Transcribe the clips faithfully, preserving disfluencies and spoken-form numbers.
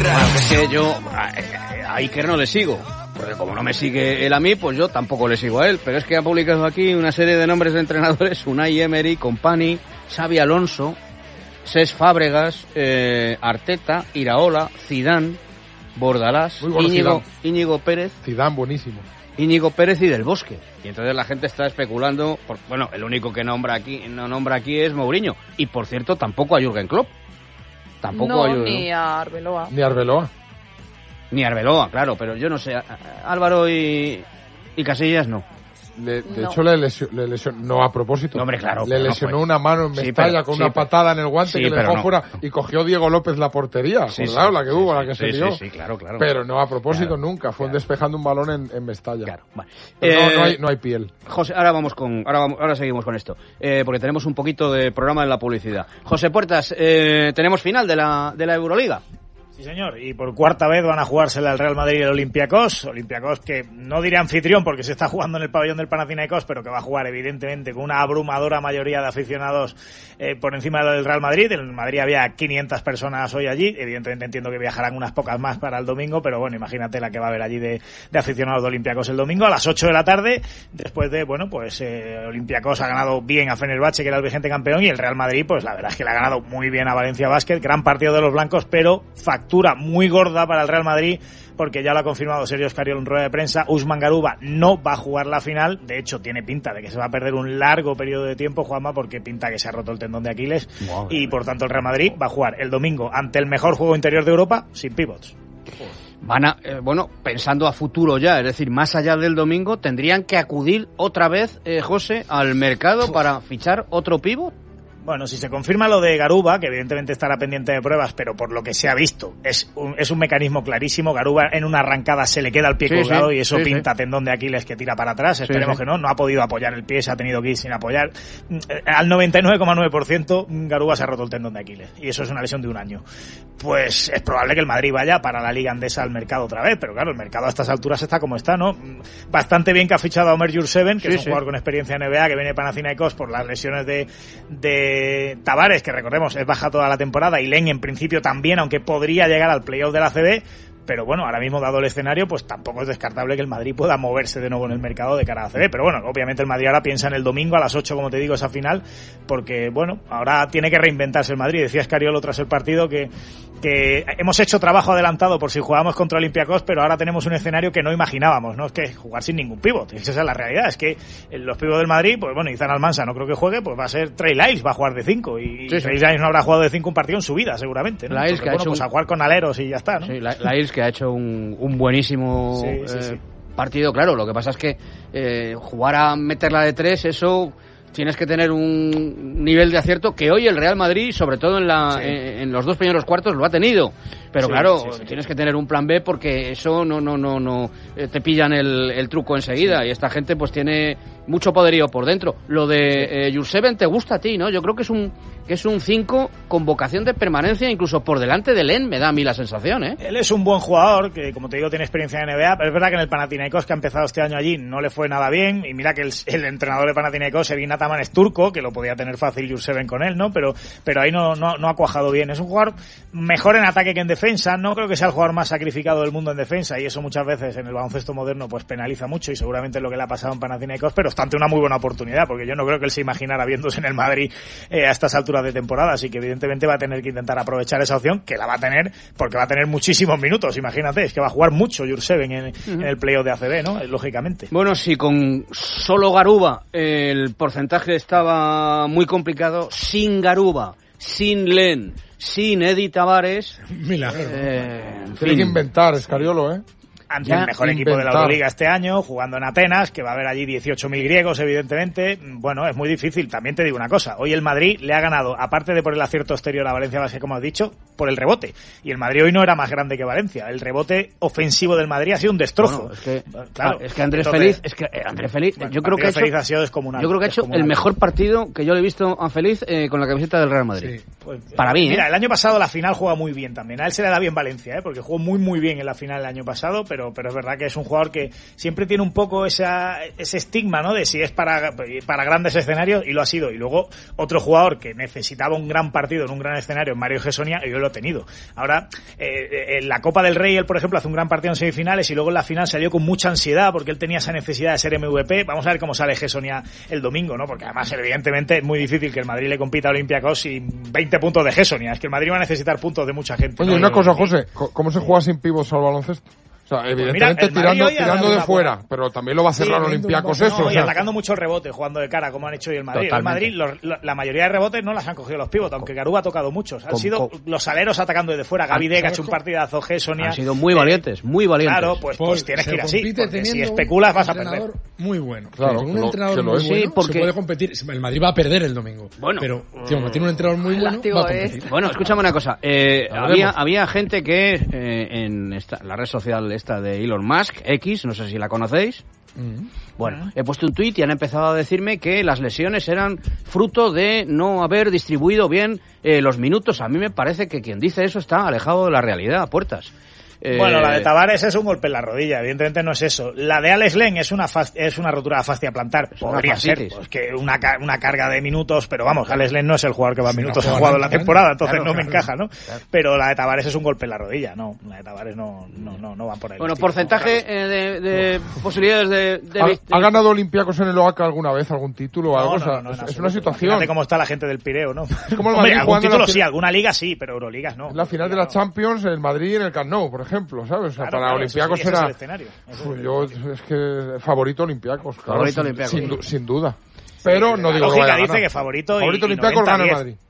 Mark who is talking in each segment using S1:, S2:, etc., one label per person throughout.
S1: Bueno, es que yo a Iker no le sigo, porque como no me sigue él a mí, pues yo tampoco le sigo a él, pero es que ha publicado aquí una serie de nombres de entrenadores: Unai Emery, Kompany, Xabi Alonso, Cesc Fábregas, eh, Arteta, Iraola, Zidane, Bordalás,
S2: bueno,
S1: Íñigo,
S2: Zidane.
S1: Íñigo Pérez,
S2: Zidane, buenísimo.
S1: Íñigo Pérez y Del Bosque. Y entonces la gente está especulando, por, bueno, el único que nombra aquí no nombra aquí es Mourinho, y por cierto tampoco a Jürgen Klopp. Tampoco
S3: no,
S1: a Jürgen.
S3: ni a Arbeloa.
S2: Ni Arbeloa.
S1: Ni Arbeloa, claro, pero yo no sé, Álvaro y, y Casillas no.
S2: Le, de
S3: No.
S2: hecho, le lesionó, le lesionó, no a propósito.
S1: No, hombre, claro,
S2: Le
S1: pero no
S2: lesionó
S1: fue.
S2: una mano en
S1: Sí,
S2: Mestalla
S1: pero-
S2: con
S1: sí,
S2: una
S1: pero-
S2: patada en el guante
S1: sí,
S2: que le
S1: pero
S2: dejó
S1: no.
S2: fuera y cogió Diego López la portería.
S1: Sí,
S2: Acordado,
S1: sí,
S2: la que
S1: sí,
S2: hubo,
S1: sí,
S2: la que
S1: sí,
S2: se
S1: sí,
S2: dio.
S1: sí, claro, claro.
S2: Pero no a propósito
S1: Claro,
S2: nunca. Fue
S1: claro.
S2: despejando un balón en, en Mestalla.
S1: Claro, vale.
S2: Pero
S1: Eh,
S2: no, no, hay, no hay piel.
S1: José, ahora vamos con, ahora vamos, ahora seguimos con esto, eh, porque tenemos un poquito de programa en la publicidad. José Puertas, eh, tenemos final de la de la Euroliga.
S4: Sí, señor, y por cuarta vez van a jugársela el Real Madrid y el Olympiacos. Olympiacos que no diré anfitrión porque se está jugando en el pabellón del Panathinaikos, pero que va a jugar evidentemente con una abrumadora mayoría de aficionados eh, por encima del Real Madrid. En el Madrid había quinientas personas hoy allí, evidentemente entiendo que viajarán unas pocas más para el domingo, pero bueno, imagínate la que va a haber allí de, de aficionados de Olympiacos el domingo a las ocho de la tarde, después de, bueno, pues eh, Olympiacos ha ganado bien a Fenerbahce, que era el vigente campeón, y el Real Madrid, pues la verdad es que le ha ganado muy bien a Valencia Basket, gran partido de los blancos, pero factura muy gorda para el Real Madrid, porque ya lo ha confirmado Sergio Escariolo en rueda de prensa. Usman Garuba no va a jugar la final, de hecho tiene pinta de que se va a perder un largo periodo de tiempo, Juanma, porque pinta que se ha roto el tendón de Aquiles, wow, y por tanto el Real Madrid va a jugar el domingo ante el mejor juego interior de Europa sin pivots.
S1: Van a, eh, bueno, pensando a futuro ya, es decir, más allá del domingo, tendrían que acudir otra vez, eh, José, al mercado para fichar otro pívot.
S4: Bueno, si se confirma lo de Garuba, que evidentemente estará pendiente de pruebas, pero por lo que se ha visto, es un, es un mecanismo clarísimo. Garuba en una arrancada se le queda el pie
S1: sí,
S4: colgado
S1: sí,
S4: y eso
S1: sí,
S4: pinta
S1: sí.
S4: tendón de Aquiles que tira para atrás.
S1: Sí,
S4: Esperemos
S1: sí.
S4: que no. No ha podido apoyar el pie, se ha tenido que ir sin apoyar. Al noventa y nueve coma nueve por ciento Garuba se ha roto el tendón de Aquiles y eso es una lesión de un año. Pues es probable que el Madrid vaya para la Liga Andesa al mercado otra vez, pero claro, el mercado a estas alturas está como está, ¿no? Bastante bien que ha fichado a Omer Jurseven, que
S1: sí,
S4: es un
S1: sí.
S4: jugador con experiencia en N B A, que viene de Panathinaikos por las lesiones de, de Tavares, que recordemos es baja toda la temporada, y Len en principio también, aunque podría llegar al playoff de la A C B, pero bueno, ahora mismo dado el escenario, pues tampoco es descartable que el Madrid pueda moverse de nuevo en el mercado de cara a la A C B, pero bueno, obviamente el Madrid ahora piensa en el domingo a las ocho, como te digo, esa final, porque bueno, ahora tiene que reinventarse el Madrid. Decía Escariolo tras el partido que, que hemos hecho trabajo adelantado por si jugábamos contra Olympiacos, pero ahora tenemos un escenario que no imaginábamos, ¿no? Es que jugar sin ningún pívot, esa es la realidad, es que los pívots del Madrid, pues bueno, Izan Almansa no creo que juegue, pues va a ser Trey Lyles, va a jugar de cinco, y
S1: sí, sí.
S4: Trey Lyles no habrá jugado de cinco un partido en su vida, seguramente, ¿no?
S1: Lyles,
S4: Porque,
S1: que ha
S4: bueno,
S1: hecho
S4: pues
S1: un...
S4: a jugar con aleros y ya está, ¿no?
S1: Sí, Lyles, que ha hecho un, un buenísimo
S4: Sí, sí,
S1: eh,
S4: sí.
S1: partido, claro, lo que pasa es que eh, jugar a meterla de tres, eso tienes que tener un nivel de acierto que hoy el Real Madrid, sobre todo en, la,
S4: Sí.
S1: en, en los dos primeros cuartos, lo ha tenido. Pero
S4: Sí,
S1: claro,
S4: sí, sí.
S1: tienes que tener un plan B porque eso no no no no eh, te pillan el, el truco enseguida, sí. Y esta gente pues tiene mucho poderío por dentro. Lo de eh, Jurseven te gusta a ti, ¿no? Yo creo que es un que es un cinco con vocación de permanencia, incluso por delante de Len, me da a mí la sensación, ¿eh?
S4: Él es un buen jugador, que como te digo tiene experiencia en N B A, pero es verdad que en el Panathinaikos, que ha empezado este año allí, no le fue nada bien, y mira que el, el entrenador de Panathinaikos, Evin Ataman, es turco, que lo podía tener fácil Jurseven con él, ¿no? Pero pero ahí no, no, no ha cuajado bien. Es un jugador mejor en ataque que en defensa, no creo que sea el jugador más sacrificado del mundo en defensa, y eso muchas veces en el baloncesto moderno pues penaliza mucho, y seguramente es lo que le ha pasado en Panathinaikos, pero está ante una muy buena oportunidad, porque yo no creo que él se imaginara viéndose en el Madrid eh, a estas alturas de temporada, así que evidentemente va a tener que intentar aprovechar esa opción, que la va a tener, porque va a tener muchísimos minutos, imagínate, es que va a jugar mucho Jurseven en, uh-huh. en el playoff de A C B, ¿no? Lógicamente.
S1: Bueno, si con solo Garuba el porcentaje estaba muy complicado, sin Garuba, sin Len, sin Eddie Tavares...
S2: Milagro.
S1: Eh, en
S2: Tiene
S1: fin.
S2: que inventar Escariolo, ¿eh?
S4: Ante
S1: Ya
S4: el mejor
S2: inventar.
S4: equipo de la Euroliga este año, jugando en Atenas, que va a haber allí dieciocho mil griegos, evidentemente. Bueno, es muy difícil. También te digo una cosa. Hoy el Madrid le ha ganado, aparte de por el acierto exterior a Valencia Basket, como has dicho, por el rebote. Y el Madrid hoy no era más grande que Valencia. El rebote ofensivo del Madrid ha sido un destrozo.
S1: Bueno, es que,
S4: claro,
S1: es que Andrés
S4: entonces,
S1: Feliz, es que eh, Andrés Feliz,
S4: bueno,
S1: yo creo que ha hecho,
S4: Feliz ha sido descomunal.
S1: yo creo que ha hecho el
S4: descomunal.
S1: mejor partido que yo le he visto a Feliz eh, con la camiseta del Real Madrid.
S2: Sí.
S4: Pues,
S1: Para mí,
S4: Mira,
S1: ¿eh?
S4: el año pasado la final juega muy bien también. A él se le da bien Valencia, ¿eh? Porque jugó muy muy bien en la final el año pasado, pero pero, pero es verdad que es un jugador que siempre tiene un poco esa, ese estigma, ¿no? De si es para, para grandes escenarios, y lo ha sido. Y luego, otro jugador que necesitaba un gran partido en un gran escenario, Mario Gessonia, y yo lo he tenido. Ahora, eh, en la Copa del Rey, él, por ejemplo, hace un gran partido en semifinales y luego en la final salió con mucha ansiedad porque él tenía esa necesidad de ser M V P. Vamos a ver cómo sale Gessonia el domingo, ¿no? Porque además, evidentemente, es muy difícil que el Madrid le compita a Olympiacos sin veinte puntos de Gessonia. Es que el Madrid va a necesitar puntos de mucha gente.
S2: Oye,
S4: ¿no?
S2: una
S4: Yo,
S2: cosa, José, ¿cómo se juega sin pivos al baloncesto? O sea,
S4: pues
S2: evidentemente
S4: mira,
S2: tirando,
S4: hoy
S2: tirando de
S4: una
S2: fuera,
S4: buena.
S2: pero también lo va a hacer
S4: Sí,
S2: los
S4: no,
S2: Olympiacos
S4: no,
S2: eso.
S4: no,
S2: o
S4: y
S2: sea,
S4: atacando mucho el rebote, jugando de cara, como han hecho hoy el Madrid.
S1: Totalmente.
S4: El Madrid, lo, lo, la mayoría de rebotes no las han cogido los pivots, aunque Garú ha tocado muchos. Han
S1: Com,
S4: sido
S1: com.
S4: los aleros atacando desde fuera. Gaby Deck ha hecho un partidazo, Gessonia.
S1: Han sido muy valientes, muy valientes.
S4: Claro, pues,
S3: Paul,
S4: pues tienes
S3: se
S4: que ir así,
S3: compite
S4: porque si
S3: teniendo
S4: especulas vas a
S3: un
S4: perder.
S3: entrenador muy bueno.
S2: Claro,
S3: con un
S2: que lo-
S3: entrenador
S2: que lo
S3: muy
S2: es.
S3: bueno
S1: Sí, porque-
S3: se puede competir. El Madrid va a perder el domingo.
S1: Bueno,
S3: pero tío, como tiene un entrenador muy bueno,
S5: Látigo,
S3: va a
S5: ¿eh?
S3: competir.
S1: Bueno, escúchame una cosa. Eh,
S2: Ya
S1: había,
S2: veremos.
S1: había gente que eh, en esta, la red social esta de Elon Musk, X, no sé si la conocéis.
S3: Mm.
S1: Bueno, he puesto un tuit y han empezado a decirme que las lesiones eran fruto de no haber distribuido bien eh, los minutos. A mí me parece que quien dice eso está alejado de la realidad, a puertas. Eh,
S4: Bueno, la de Tavares es un golpe en la rodilla, evidentemente no es eso. La de Alex Len es una fas- es una rotura de fascia plantar,
S1: Es una
S4: podría ser,
S1: fascitis.
S4: pues que una, ca- una carga de minutos, pero vamos, Alex Len no es el jugador que más
S3: Sí, no
S4: minutos ha
S3: juega
S4: jugado en la
S3: nunca,
S4: temporada, entonces
S3: claro,
S4: no me
S3: claro.
S4: encaja, ¿no? Pero la de Tavares es un golpe en la rodilla, no, la de Tavares no, no, no, no va por ahí.
S1: Bueno,
S4: Tío,
S1: porcentaje
S4: no,
S1: eh, de, de posibilidades de... de
S2: ¿Ha,
S1: vict-
S2: ha ganado Olympiacos en el O A C A alguna vez algún título o
S4: no,
S2: algo?
S4: no,
S2: O sea,
S4: no, no, en
S2: es, es
S4: absoluto.
S2: una situación.
S4: Fíjate cómo está la gente del Pireo, ¿no?
S2: Es como el
S4: Hombre,
S2: Madrid
S4: algún
S2: jugando en
S4: título
S2: la
S4: sí,
S2: final-
S4: alguna liga sí, pero Euroligas no.
S2: La final de la Champions, el Madrid en el Camp Nou, por ejemplo, ¿sabes? O sea,
S4: Claro,
S2: para
S4: claro,
S2: Olympiacos
S4: ese sí, ese es
S2: era...
S4: el escenario. Ese es
S2: Uf,
S4: el
S2: yo
S4: escenario.
S2: es que favorito Olympiacos, claro,
S1: Favorito
S2: sin,
S1: Olympiacos.
S2: sin, du- sin duda. Pero no
S4: La
S2: digo que
S4: lógica
S2: vaya a
S4: dice
S2: ganar.
S4: que favorito y-
S2: Favorito
S4: y
S2: Olympiacos gana el
S4: noventa
S2: Madrid.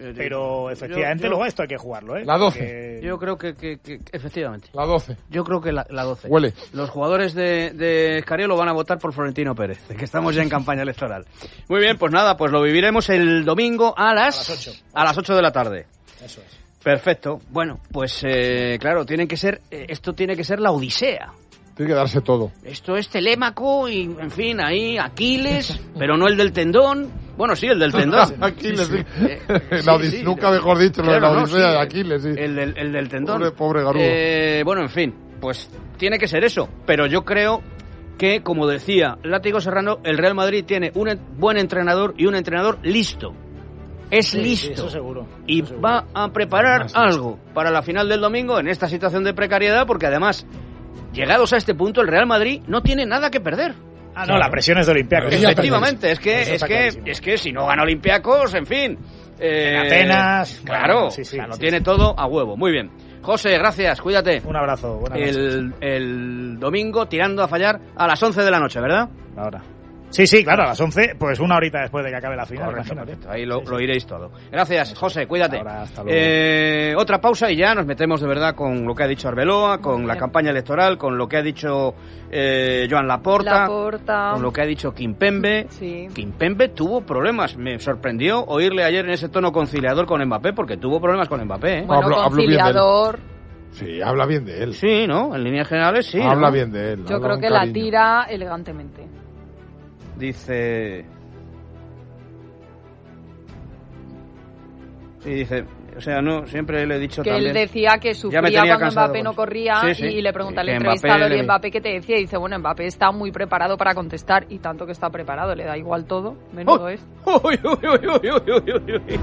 S4: Pero efectivamente
S1: Yo- yo-
S4: luego esto hay que jugarlo, ¿eh?
S2: La doce.
S4: Porque-
S1: Yo creo que, que, que- efectivamente.
S2: La doce.
S1: Yo creo que la, la doce.
S2: Huele.
S1: Los jugadores de, de Escariolo van a votar por Florentino Pérez, que estamos ya en campaña electoral. Muy bien, pues nada, pues lo viviremos el domingo a las,
S4: A las ocho.
S1: a las ocho de la tarde.
S4: Eso es.
S1: Perfecto. Bueno, pues eh, claro, tiene que ser, eh, esto tiene que ser la odisea.
S2: Tiene que darse todo.
S1: Esto es Telémaco y, en fin, ahí Aquiles, pero no el del tendón. Bueno, sí, el del tendón.
S2: Aquiles, sí.
S1: Eh,
S2: La
S1: sí,
S2: Odis-
S1: sí.
S2: Nunca mejor dicho lo de
S1: Claro,
S2: la
S1: no,
S2: Odisea
S1: sí.
S2: de Aquiles, sí.
S1: El del, el del tendón.
S2: Pobre- pobre Garudo.
S1: Eh, bueno, en fin, pues tiene que ser eso. Pero yo creo que, como decía Látigo Serrano, el Real Madrid tiene un en- buen entrenador y un entrenador listo. Es
S4: Sí, sí,
S1: listo.
S4: eso seguro.
S1: Y
S4: Eso seguro.
S1: va a preparar
S3: Más listo.
S1: algo para la final del domingo en esta situación de precariedad, porque además, llegados a este punto, el Real Madrid no tiene nada que perder.
S4: Ah, no, la presión es de Olympiacos.
S3: Madrid ya
S1: Efectivamente, es que,
S4: Eso
S1: es
S4: está
S1: que,
S4: clarísimo.
S1: es que si no gana Olympiacos, en fin. eh,
S4: En Atenas,
S1: Claro,
S4: bueno, sí, sí,
S1: o sea, lo
S4: sí,
S1: tiene
S4: sí.
S1: todo a huevo. Muy bien. José, gracias, cuídate.
S4: Un abrazo. Buenas noches.
S1: El, el domingo tirando a fallar a las once de la noche, ¿verdad?
S4: Ahora. Sí, sí, claro, a las once, pues una horita después de que acabe la final.
S1: Correcto,
S4: imagínate.
S1: perfecto. Ahí lo,
S4: Sí, sí.
S1: lo iréis todo. Gracias, José, cuídate.
S4: Ahora, hasta luego.
S1: Eh, otra pausa y ya nos metemos de verdad con lo que ha dicho Arbeloa, con
S5: Muy
S1: la
S5: bien.
S1: campaña electoral, con lo que ha dicho eh, Joan Laporta,
S5: Laporta.
S1: con lo que ha dicho Kimpembe.
S5: Sí.
S1: Kimpembe tuvo problemas. Me sorprendió oírle ayer en ese tono conciliador con Mbappé, porque tuvo problemas con Mbappé. ¿eh?
S5: Bueno,
S2: Hablo- hablo bien de él.
S5: conciliador.
S2: Sí, habla bien de él.
S1: Sí, ¿no? En líneas generales sí.
S2: habla
S1: ¿no?
S2: bien de él.
S5: Yo
S2: habla
S5: creo
S2: con
S5: que la
S2: cariño.
S5: tira elegantemente.
S1: Dice... Sí, dice... O sea, no, siempre le he dicho
S5: Que
S1: también...
S5: él decía que
S1: Ya me
S5: sufría
S1: tenía
S5: cuando
S1: cansado
S5: Mbappé
S1: con
S5: no
S1: eso.
S5: corría
S1: Sí, sí.
S5: y le pregunta al
S1: Que
S5: entrevistador
S1: Mbappé
S5: y
S1: le-
S5: Mbappé qué te decía y dice, bueno, Mbappé está muy preparado para contestar y tanto que está preparado, le da igual todo, menudo
S1: ¡Oh!
S5: es.
S1: Uy, uy, uy, uy, uy, uy, uy.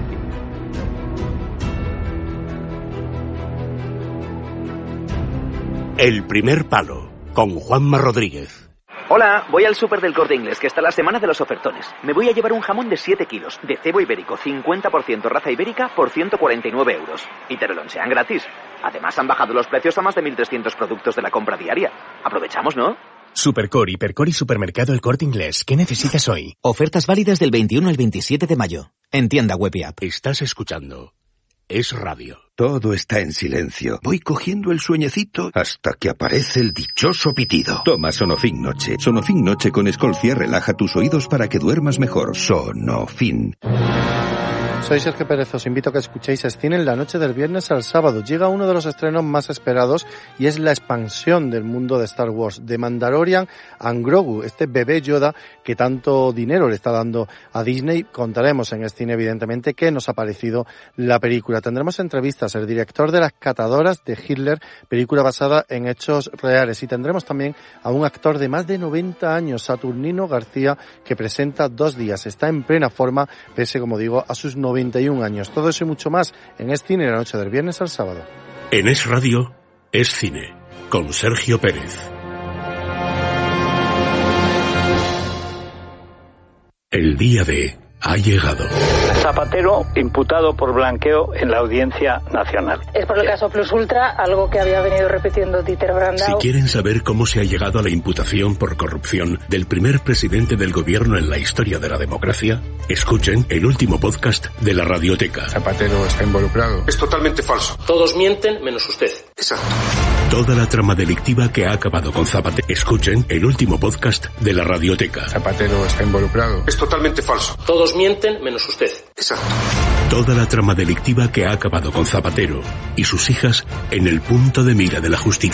S6: El primer palo, con Juanma Rodríguez.
S7: Hola, voy al súper del Corte Inglés, que está la semana de los ofertones. Me voy a llevar un jamón de siete kilos, de cebo ibérico, cincuenta por ciento raza ibérica, por ciento cuarenta y nueve euros. Y te lo lonchean gratis. Además, han bajado los precios a más de mil trescientos productos de la compra diaria. Aprovechamos, ¿no?
S8: Supercore, Hipercore y Supermercado El Corte Inglés. ¿Qué necesitas hoy?
S9: Ofertas válidas del veintiuno al veintisiete de mayo. En tienda web y app.
S6: Estás escuchando Es Radio.
S10: Todo está en silencio. Voy cogiendo el sueñecito hasta que aparece el dichoso pitido. Toma Sonofin Noche. Sonofin Noche con Escolcia relaja tus oídos para que duermas mejor. Sonofin.
S11: Soy Sergio Pérez, os invito a que escuchéis Cine en la noche del viernes al sábado. Llega uno de los estrenos más esperados y es la expansión del mundo de Star Wars, de Mandalorian a Grogu, este bebé Yoda que tanto dinero le está dando a Disney. Contaremos en Cine, evidentemente, qué nos ha parecido la película. Tendremos entrevistas, el director de Las catadoras de Hitler, película basada en hechos reales, y tendremos también a un actor de más de noventa años, Saturnino García, que presenta Dos días. Está en plena forma, pese, como digo, a sus noventa y un años. Todo eso y mucho más en Es Cine, la noche del viernes al sábado.
S6: En Es Radio, Es Cine, con Sergio Pérez. El día de ha llegado.
S12: Zapatero imputado por blanqueo en la Audiencia Nacional.
S13: Es por el caso Plus Ultra, algo que había venido repitiendo Dieter Brandau.
S6: Si quieren saber cómo se ha llegado a la imputación por corrupción del primer presidente del gobierno en la historia de la democracia, escuchen el último podcast de la Radioteca.
S14: Zapatero está involucrado.
S15: Es totalmente falso.
S16: Todos mienten menos usted.
S15: Exacto.
S6: Toda la trama delictiva que ha acabado con Zapatero. Escuchen el último podcast de la Radioteca.
S14: Zapatero está involucrado.
S15: Es totalmente falso.
S16: Todos mienten menos usted.
S15: Exacto.
S6: Toda la trama delictiva que ha acabado con Zapatero y sus hijas en el punto de mira de la justicia.